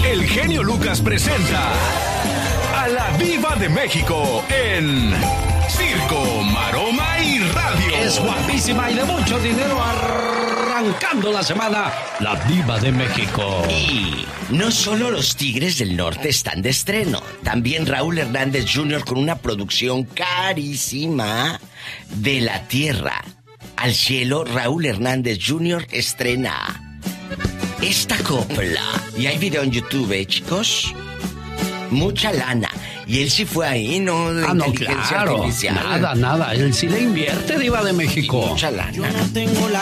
el genio Lucas presenta a la Diva de México en Circo, Maroma y Radio. Es guapísima y de mucho dinero, arrancando la semana, la Diva de México. Y no solo los Tigres del Norte están de estreno, también Raúl Hernández Jr. con una producción carísima. De la tierra al cielo, Raúl Hernández Jr. estrena esta copla. Y hay video en YouTube, chicos. Mucha lana. Y él sí fue ahí, ¿no? No, claro. Artificial. Nada. Él sí le invierte, Diva de México. Y mucha lana. Yo no tengo la